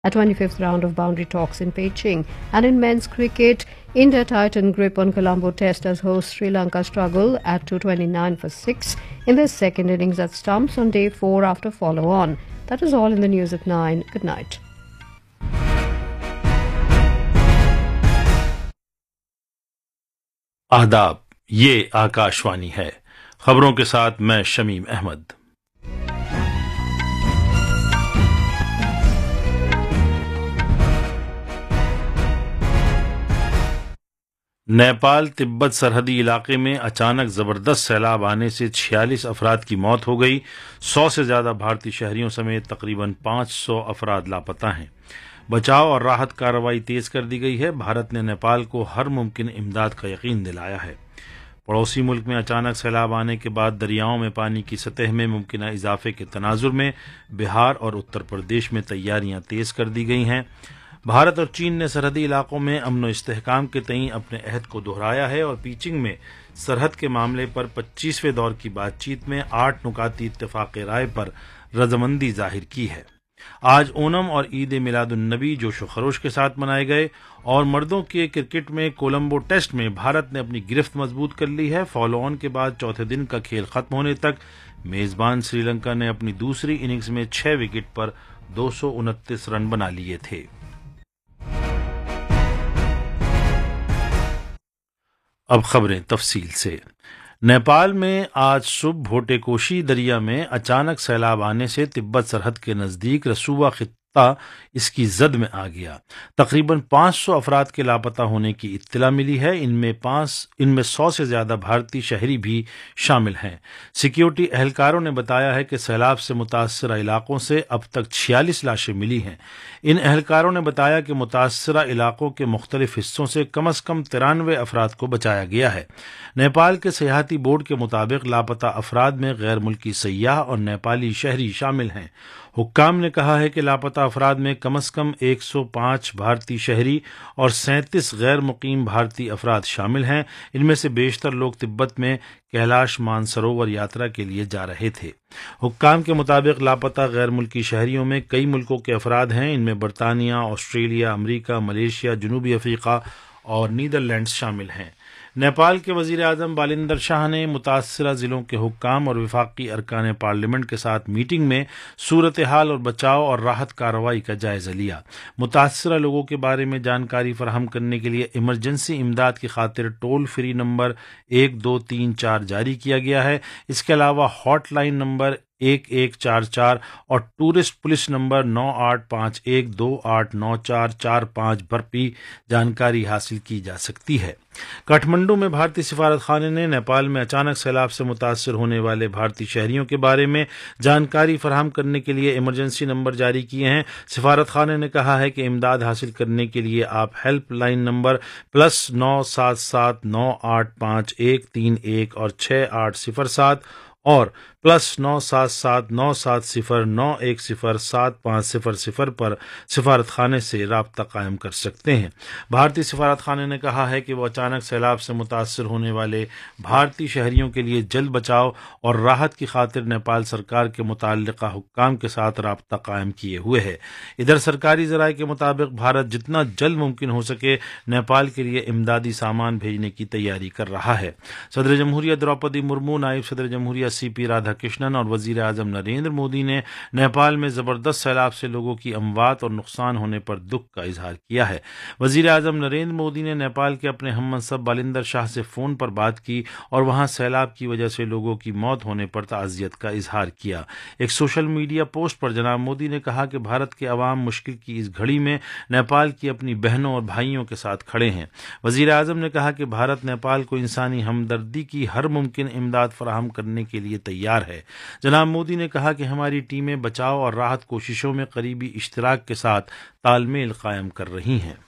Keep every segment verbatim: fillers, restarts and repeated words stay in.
a twenty-fifth round of boundary talks in Beijing. And in men's cricket, India tightened grip on Colombo Test as host Sri Lanka struggle at two twenty-nine for six in their second innings at stumps on day four after follow-on. That is all in the news at nine. Good night. आदाब, ये आकाशवाणी है। खबरों के साथ मैं शमीम अहमद। नेपाल तिब्बत सरहदी इलाके में अचानक जबरदस्त सैलाब आने से छियालीस अफराद की मौत हो गई। सौ से ज्यादा भारतीय शहरियों समेत तकरीबन पाँच सौ अफराद लापता हैं। बचाव और राहत कार्रवाई तेज कर दी गई है। भारत ने नेपाल को हर मुमकिन इमदाद का यकीन दिलाया है। पड़ोसी मुल्क में अचानक सैलाब आने के बाद दरियाओं में पानी की सतह में मुमकिन इजाफे के तनाजुर में बिहार और उत्तर प्रदेश में तैयारियां तेज कर दी गई हैं। भारत और चीन ने सरहदी इलाकों में अमन व इस्तेहकाम के तईं अपने अहद को दोहराया है और बीजिंग में सरहद के मामले पर पच्चीसवें दौर की बातचीत में आठ नुकाती इत्तेफाक राय पर रजामंदी जाहिर की है। आज ओनम और ईद मिलादुन्नबी जोशो खरोश के साथ मनाए गए और मर्दों के क्रिकेट में कोलंबो टेस्ट में भारत ने अपनी गिरफ्त मजबूत कर ली है। फॉलो ऑन के बाद चौथे दिन का खेल खत्म होने तक मेजबान श्रीलंका ने अपनी दूसरी इनिंग्स में छह विकेट पर दो सौ उनतीस रन बना लिए थे। अब खबरें तफसील से। नेपाल में आज सुबह भोटेकोशी दरिया में अचानक सैलाब आने से तिब्बत सरहद के नजदीक रसूवा खित्ता इसकी जद में आ गया। तकरीबन पाँच सौ अफराद के लापता होने की इत्तला मिली है। इनमें पांच इनमें सौ से ज्यादा भारतीय शहरी भी शामिल हैं। सिक्योरिटी एहलकारों ने बताया है कि सैलाब से मुतासरा इलाकों से अब तक छियालीस लाशें मिली हैं। इन एहलकारों ने बताया कि मुतासरा इलाकों के मुख्तलिफ हिस्सों से कम अज कम तिरानवे अफराद को बचाया गया है। नेपाल के सियाहती बोर्ड के मुताबिक लापता अफराद में गैर मुल्की सयाह और नेपाली शहरी शामिल हैं। हुक्काम ने कहा है कि लापता अफराद में कम अज कम एक सौ पाँच भारतीय शहरी और सैंतीस गैर मुकीम भारतीय अफराद शामिल हैं। इनमें से बेशतर लोग तिब्बत में कैलाश मानसरोवर यात्रा के लिए जा रहे थे। हुक्काम के मुताबिक लापता गैर मुल्की शहरियों में कई मुल्कों के अफराद हैं। इनमें बरतानिया, ऑस्ट्रेलिया, अमरीका, मलेशिया, जनूबी अफ्रीका और नीदरलैंड्स शामिल हैं। नेपाल के वजीर आजम बालिंदर शाह ने मुतासरा जिलों के हुक्काम और विफाकी अरकान पार्लियामेंट के साथ मीटिंग में सूरत हाल और बचाव और राहत कार्रवाई का जायजा लिया। मुतासरा लोगों के बारे में जानकारी फराहम करने के लिए इमरजेंसी इमदाद की खातिर टोल फ्री नंबर एक दो तीन चार जारी किया गया है। इसके अलावा हॉट लाइन नंबर एक एक चार चार और टूरिस्ट पुलिस नंबर नौ आठ पाँच एक दो आठ नौ चार चार पाँच पर भी जानकारी हासिल की जा सकती है। काठमांडू में भारतीय सिफारत खाने ने नेपाल में अचानक सैलाब से मुतासर होने वाले भारतीय शहरियों के बारे में जानकारी फराहम करने के लिए इमरजेंसी नंबर जारी किए हैं। सिफारत खाने ने कहा है कि इमदाद हासिल करने के लिए आप हेल्प लाइन नंबर प्लस नौ सात सात नौ आठ पाँच एक तीन एक और छः आठ सिफर सात और प्लस नौ सात सात नौ सात सिफर नौ एक सिफर सात पाँच सिफर सिफर पर सिफारत खाने से राब्ता कायम कर सकते हैं। भारतीय सिफारत खाने ने कहा है कि वो अचानक सैलाब से मुतासर होने वाले भारतीय शहरियों के लिए जल्द बचाव और राहत की खातिर नेपाल सरकार के मुताल्लिका हुक्काम के साथ राब्ता कायम किए हुए है। इधर सरकारी जराये के मुताबिक भारत जितना जल्द मुमकिन हो सके नेपाल के लिए इमदादी सामान भेजने की तैयारी कर रहा है। सदर जमहूरिया द्रौपदी मुर्मू, नायब सदर जमहूरिया सी पी राधाकृष्णन और वजीर आजम नरेंद्र मोदी ने नेपाल में जबरदस्त सैलाब से लोगों की अमवात और नुकसान होने पर दुख का इजहार किया है। वजीर आजम नरेंद्र मोदी ने नेपाल के अपने हममनसब बालिंदर शाह से फोन पर बात की और वहां सैलाब की वजह से लोगों की मौत होने पर ताज़ियत का इजहार किया। एक सोशल मीडिया पोस्ट पर जनाब मोदी ने कहा कि भारत के अवाम मुश्किल की इस घड़ी में नेपाल की अपनी बहनों और भाइयों के साथ खड़े हैं। वजीर आजम ने कहा कि भारत नेपाल को इंसानी हमदर्दी की हर मुमकिन इमदाद फराहम करने के लिए तैयार है। जनाब मोदी ने कहा कि हमारी टीमें बचाव और राहत कोशिशों में करीबी इश्तिराक के साथ तालमेल कायम कर रही हैं।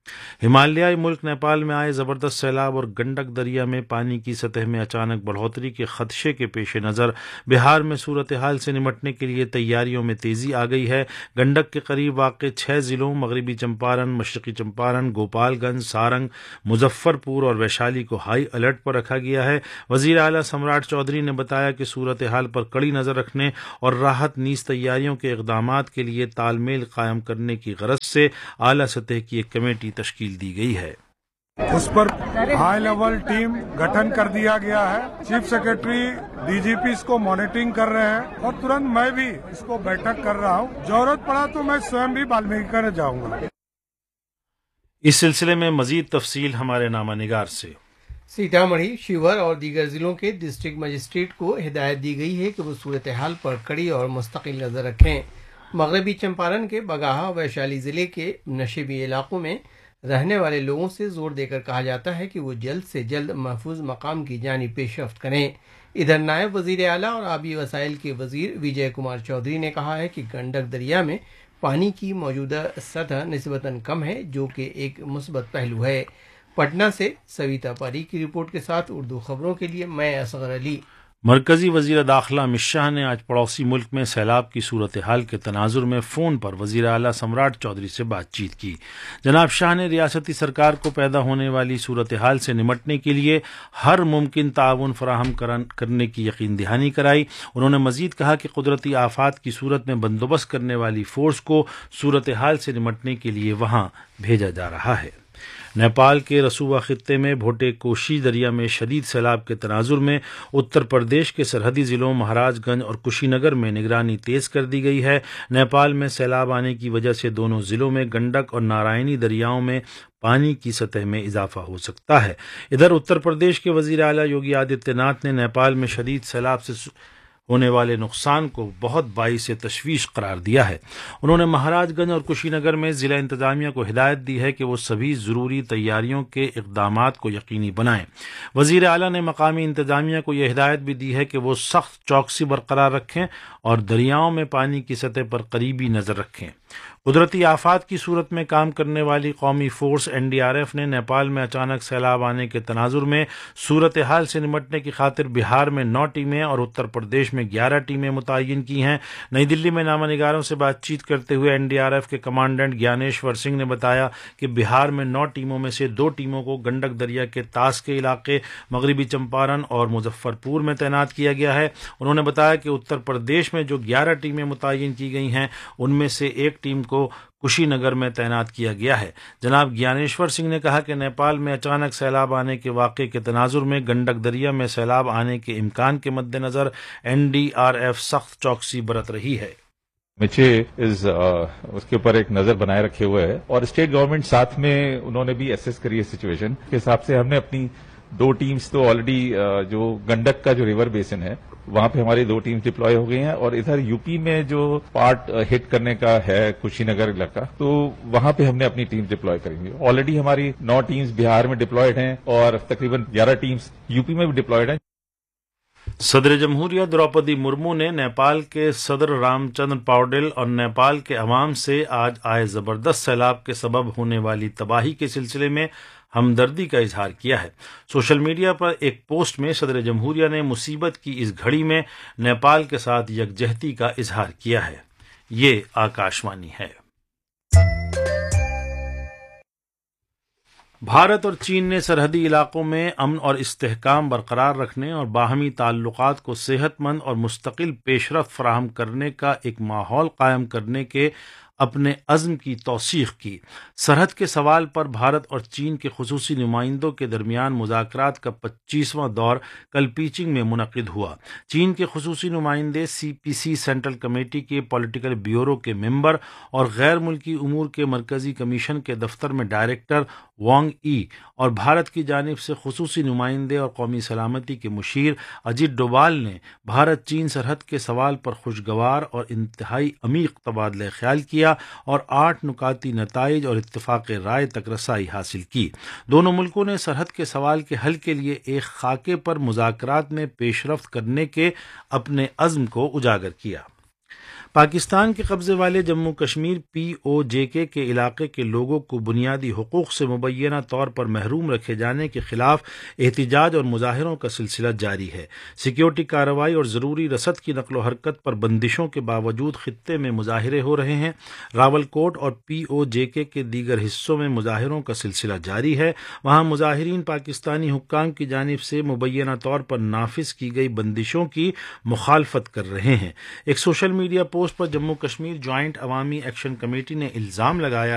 ہمالیائی ملک نیپال میں آئے زبردست سیلاب اور گنڈک دریا میں پانی کی سطح میں اچانک بڑھوتری کے خدشے کے پیش نظر بہار میں صورتحال سے نمٹنے کے لیے تیاریوں میں تیزی آ گئی ہے۔ گنڈک کے قریب واقع چھ ضلعوں مغربی چمپارن، مشرقی چمپارن، گوپال گنج، سارنگ، مظفر پور اور ویشالی کو ہائی الرٹ پر رکھا گیا ہے۔ وزیر اعلیٰ سمراٹ چودھری نے بتایا کہ صورتحال پر کڑی نظر رکھنے اور راحت نیز تیاریوں کے اقدامات کے لیے تال میل قائم کرنے کی غرض سے اعلیٰ سطح کی ایک کمیٹی تشکیل دی گئی ہے۔ اس پر ہائی لیول ٹیم گٹھن کر دیا گیا ہے۔ چیف سیکرٹری ڈی جی پی اس کو مانیٹرنگ کر رہے ہیں اور ترنت میں بھی اس کو بیٹھک کر رہا ہوں، ضرورت پڑا تو میں سوئم بھی والمیکی کرنے جاؤں گا۔ اس سلسلے میں مزید تفصیل ہمارے نامہ نگار سے۔ سیتامڑھی، شیور اور دیگر ضلعوں کے ڈسٹرکٹ مجسٹریٹ کو ہدایت دی گئی ہے کہ وہ صورتحال پر کڑی اور مستقل نظر رکھیں۔ مغربی چمپارن کے بگاہا ویشالی ضلع کے نشیبی علاقوں میں رہنے والے لوگوں سے زور دے کر کہا جاتا ہے کہ وہ جلد سے جلد محفوظ مقام کی جانب پیش رفت کریں۔ ادھر نائب وزیر اعلیٰ اور آبی وسائل کے وزیر وجے کمار چودھری نے کہا ہے کہ گنڈک دریا میں پانی کی موجودہ سطح نسبتاً کم ہے، جو کہ ایک مثبت پہلو ہے۔ پٹنہ سے سویتا پاری کی رپورٹ کے ساتھ اردو خبروں کے لیے میں اصغر علی۔ مرکزی وزیر داخلہ امت شاہ نے آج پڑوسی ملک میں سیلاب کی صورتحال کے تناظر میں فون پر وزیر اعلیٰ سمراٹ چودھری سے بات چیت کی۔ جناب شاہ نے ریاستی سرکار کو پیدا ہونے والی صورتحال سے نمٹنے کے لیے ہر ممکن تعاون فراہم کرنے کی یقین دہانی کرائی۔ انہوں نے مزید کہا کہ قدرتی آفات کی صورت میں بندوبست کرنے والی فورس کو صورتحال سے نمٹنے کے لیے وہاں بھیجا جا رہا ہے۔ نیپال کے رسوا خطے میں بھوٹے کوشی دریا میں شدید سیلاب کے تناظر میں اتر پردیش کے سرحدی ضلعوں مہاراج گنج اور کشی نگر میں نگرانی تیز کر دی گئی ہے۔ نیپال میں سیلاب آنے کی وجہ سے دونوں ضلعوں میں گنڈک اور نارائنی دریاؤں میں پانی کی سطح میں اضافہ ہو سکتا ہے۔ ادھر اتر پردیش کے وزیر اعلیٰ یوگی آدتیہ ناتھ نے نیپال میں شدید سیلاب سے ہونے والے نقصان کو بہت باعث تشویش قرار دیا ہے۔ انہوں نے مہاراج گنج اور کشی نگر میں ضلع انتظامیہ کو ہدایت دی ہے کہ وہ سبھی ضروری تیاریوں کے اقدامات کو یقینی بنائیں۔ وزیر اعلیٰ نے مقامی انتظامیہ کو یہ ہدایت بھی دی ہے کہ وہ سخت چوکسی برقرار رکھیں اور دریاؤں میں پانی کی سطح پر قریبی نظر رکھیں۔ قدرتی آفات کی صورت میں کام کرنے والی قومی force N D R F نے نیپال میں اچانک سیلاب آنے کے تناظر میں صورتحال سے نمٹنے کی خاطر بہار میں نو ٹیمیں اور اتر پردیش میں گیارہ ٹیمیں متعین کی ہیں۔ نئی دلی میں نامہ نگاروں سے بات چیت کرتے ہوئے این ڈی آر ایف کے کمانڈنٹ گیانیشور سنگھ نے بتایا کہ بہار میں نو ٹیموں میں سے دو ٹیموں کو گنڈک دریا کے طاس کے علاقے مغربی چمپارن اور مظفر پور میں تعینات کیا گیا ہے۔ انہوں نے بتایا کہ اتر پردیش میں جو گیارہ ٹیمیں متعین کی گئی ہیں ان میں سے ایک ٹیم کو کشی نگر میں تعینات کیا گیا ہے۔ جناب گیانیشور سنگھ نے کہا کہ نیپال میں اچانک سیلاب آنے کے واقعے کے تناظر میں گنڈک دریا میں سیلاب آنے کے امکان کے مد نظر این ڈی آر ایف سخت چوکسی برت رہی ہے۔ مچے اس اس کے اوپر ایک نظر بنائے رکھے ہوئے ہے اور اسٹیٹ گورنمنٹ ساتھ میں انہوں نے بھی ایسس کری ہے سچویشن کے حساب سے۔ ہم نے اپنی دو ٹیمز تو آلریڈی جو گنڈک کا جو ریور بیسن ہے وہاں پہ ہماری دو ٹیمز ڈپلوائے ہو گئی ہیں، اور ادھر یو پی میں جو پارٹ ہٹ کرنے کا ہے کشی نگر علاقہ، تو وہاں پہ ہم نے اپنی ٹیم ڈپلوائے کریں گے۔ آلریڈی ہماری نو ٹیمز بہار میں ڈپلوائڈ ہیں اور تقریباً گیارہ ٹیمز یو پی میں بھی ڈپلوائڈ ہیں۔ صدر جمہوریہ دروپدی مرمو نے نیپال کے صدر رام چندر پاؤڈل اور نیپال کے عوام سے آج آئے زبردست سیلاب کے سبب ہونے والی تباہی کے سلسلے میں ہمدردی کا اظہار کیا ہے۔ سوشل میڈیا پر ایک پوسٹ میں صدر جمہوریہ نے مصیبت کی اس گھڑی میں نیپال کے ساتھ یکجہتی کا اظہار کیا ہے۔ یہ آکاشوانی ہے۔ بھارت اور چین نے سرحدی علاقوں میں امن اور استحکام برقرار رکھنے اور باہمی تعلقات کو صحت مند اور مستقل پیش رفت فراہم کرنے کا ایک ماحول قائم کرنے کے اپنے عزم کی توثیق کی۔ سرحد کے سوال پر بھارت اور چین کے خصوصی نمائندوں کے درمیان مذاکرات کا پچیسواں دور کل پیچنگ میں منعقد ہوا۔ چین کے خصوصی نمائندے، سی پی سی سینٹرل کمیٹی کے پولیٹیکل بیورو کے ممبر اور غیر ملکی امور کے مرکزی کمیشن کے دفتر میں ڈائریکٹر وانگ ای اور بھارت کی جانب سے خصوصی نمائندے اور قومی سلامتی کے مشیر اجیت ڈوبال نے بھارت چین سرحد کے سوال پر خوشگوار اور انتہائی عمیق تبادلہ خیال کیا اور آٹھ نکاتی نتائج اور اتفاق رائے تک رسائی حاصل کی۔ دونوں ملکوں نے سرحد کے سوال کے حل کے لیے ایک خاکے پر مذاکرات میں پیش رفت کرنے کے اپنے عزم کو اجاگر کیا۔ پاکستان کے قبضے والے جموں کشمیر پی او جے کے کے علاقے کے لوگوں کو بنیادی حقوق سے مبینہ طور پر محروم رکھے جانے کے خلاف احتجاج اور مظاہروں کا سلسلہ جاری ہے۔ سیکیورٹی کارروائی اور ضروری رسد کی نقل و حرکت پر بندشوں کے باوجود خطے میں مظاہرے ہو رہے ہیں۔ راولکوٹ اور پی او جے کے کے دیگر حصوں میں مظاہروں کا سلسلہ جاری ہے۔ وہاں مظاہرین پاکستانی حکام کی جانب سے مبینہ طور پر نافذ کی گئی بندشوں کی مخالفت کر رہے ہیں۔ ایک سوشل میڈیا پوسٹ پر جموں کشمیر جوائنٹ عوامی ایکشن کمیٹی نے الزام لگایا